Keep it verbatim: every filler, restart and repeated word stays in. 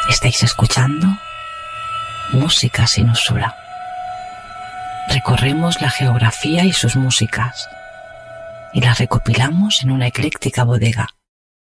Estáis escuchando Música sin Usura. Recorremos la geografía y sus músicas y las recopilamos en una ecléctica bodega